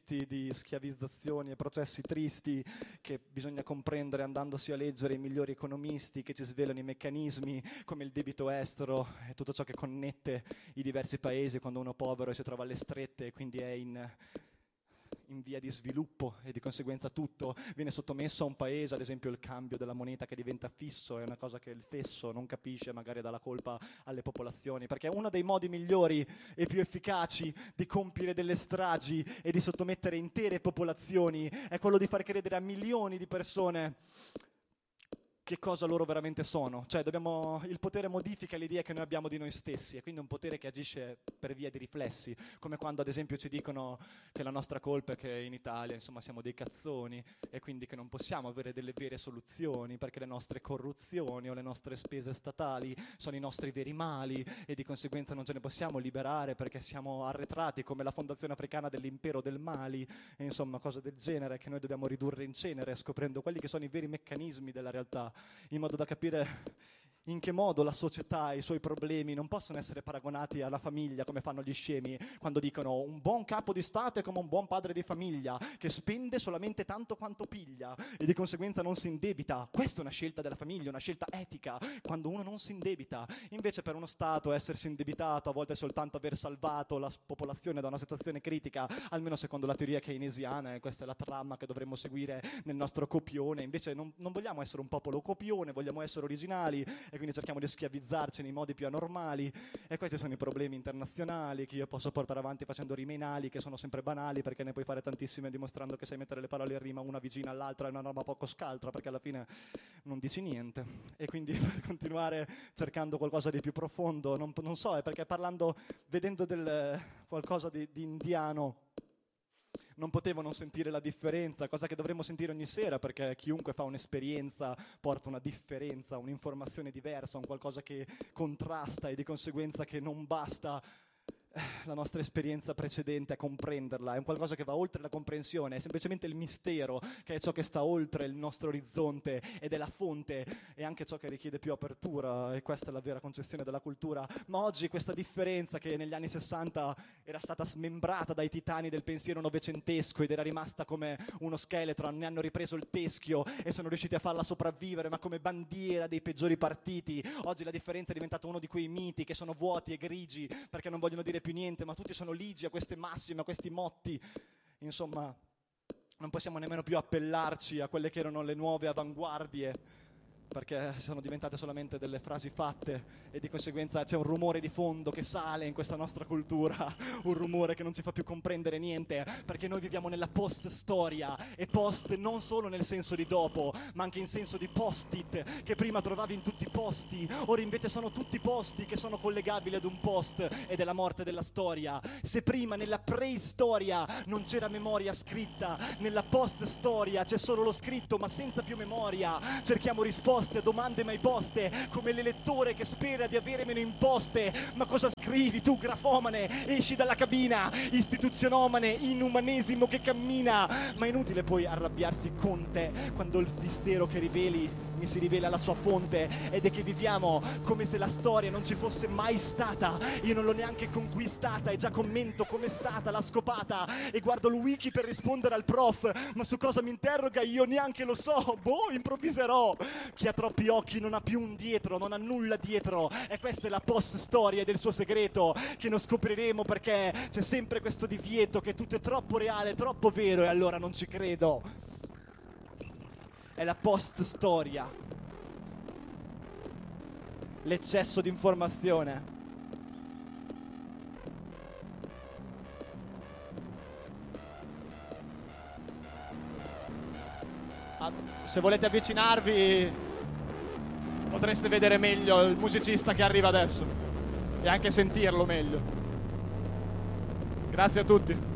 tristi, di schiavizzazioni e processi tristi che bisogna comprendere andandosi a leggere i migliori economisti che ci svelano i meccanismi come il debito estero e tutto ciò che connette i diversi paesi quando uno è povero e si trova alle strette e quindi è in via di sviluppo e di conseguenza tutto viene sottomesso a un paese, ad esempio il cambio della moneta che diventa fisso, è una cosa che il fesso non capisce, magari dà la colpa alle popolazioni, perché uno dei modi migliori e più efficaci di compiere delle stragi e di sottomettere intere popolazioni è quello di far credere a milioni di persone che cosa loro veramente sono. Cioè il potere modifica l'idea che noi abbiamo di noi stessi, e quindi è un potere che agisce per via di riflessi, come quando ad esempio ci dicono che la nostra colpa è che in Italia insomma siamo dei cazzoni e quindi che non possiamo avere delle vere soluzioni perché le nostre corruzioni o le nostre spese statali sono i nostri veri mali e di conseguenza non ce ne possiamo liberare perché siamo arretrati come la Fondazione Africana dell'Impero del Mali e insomma cose del genere che noi dobbiamo ridurre in cenere scoprendo quelli che sono i veri meccanismi della realtà, in modo da capire in che modo la società e i suoi problemi non possono essere paragonati alla famiglia come fanno gli scemi quando dicono un buon capo di Stato è come un buon padre di famiglia che spende solamente tanto quanto piglia e di conseguenza non si indebita. Questa è una scelta della famiglia, una scelta etica, quando uno non si indebita. Invece per uno Stato essersi indebitato a volte è soltanto aver salvato la popolazione da una situazione critica, almeno secondo la teoria keynesiana, e questa è la trama che dovremmo seguire nel nostro copione. Invece non vogliamo essere un popolo copione, vogliamo essere originali e quindi cerchiamo di schiavizzarci nei modi più anormali, e questi sono i problemi internazionali che io posso portare avanti facendo rimenali che sono sempre banali, perché ne puoi fare tantissime dimostrando che sai mettere le parole in rima una vicina all'altra, è una roba poco scaltra perché alla fine non dici niente. E quindi per continuare cercando qualcosa di più profondo, non so, è perché vedendo qualcosa di indiano non potevo non sentire la differenza, cosa che dovremmo sentire ogni sera, perché chiunque fa un'esperienza porta una differenza, un'informazione diversa, un qualcosa che contrasta e di conseguenza che non basta la nostra esperienza precedente a comprenderla, è un qualcosa che va oltre la comprensione, è semplicemente il mistero che è ciò che sta oltre il nostro orizzonte ed è la fonte e anche ciò che richiede più apertura, e questa è la vera concezione della cultura. Ma oggi questa differenza che negli anni 60 era stata smembrata dai titani del pensiero novecentesco ed era rimasta come uno scheletro, ne hanno ripreso il teschio e sono riusciti a farla sopravvivere, ma come bandiera dei peggiori partiti. Oggi la differenza è diventata uno di quei miti che sono vuoti e grigi perché non vogliono dire più niente, ma tutti sono ligi a queste massime, a questi motti. Insomma, non possiamo nemmeno più appellarci a quelle che erano le nuove avanguardie, perché sono diventate solamente delle frasi fatte e di conseguenza c'è un rumore di fondo che sale in questa nostra cultura, un rumore che non ci fa più comprendere niente, perché noi viviamo nella post-storia, e post non solo nel senso di dopo, ma anche in senso di post-it, che prima trovavi in tutti i posti, ora invece sono tutti posti che sono collegabili ad un post ed è la morte della storia. Se prima nella preistoria non c'era memoria scritta, nella post-storia c'è solo lo scritto ma senza più memoria. Cerchiamo risposte a domande mai poste, come l'elettore che spera di avere meno imposte. Ma cosa scrivi tu, grafomane? Esci dalla cabina, istituzionomane, inumanesimo che cammina. Ma è inutile poi arrabbiarsi con te quando il mistero che riveli mi si rivela la sua fonte, ed è che viviamo come se la storia non ci fosse mai stata. Io non l'ho neanche conquistata e già commento com'è stata la scopata e guardo il wiki per rispondere al prof, ma su cosa mi interroga io neanche lo so. Improvviserò. Chi ha troppi occhi non ha più un dietro, non ha nulla dietro, e questa è la post-storia del suo segreto che non scopriremo, perché c'è sempre questo divieto che tutto è troppo reale, troppo vero, e allora non ci credo. È la post-storia, l'eccesso di informazione. Se volete avvicinarvi potreste vedere meglio il musicista che arriva adesso e anche sentirlo meglio. Grazie a tutti.